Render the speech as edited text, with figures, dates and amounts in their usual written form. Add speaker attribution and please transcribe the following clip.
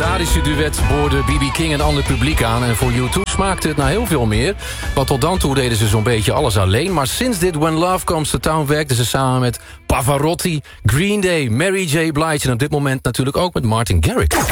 Speaker 1: legendarische duet boorde B.B. King een ander publiek aan. En voor U2 smaakte het naar heel veel meer. Want tot dan toe deden ze zo'n beetje alles alleen. Maar sinds dit When Love Comes to Town werkten ze samen met Pavarotti, Green Day, Mary J. Blige... en op dit moment natuurlijk ook met Martin Garrix.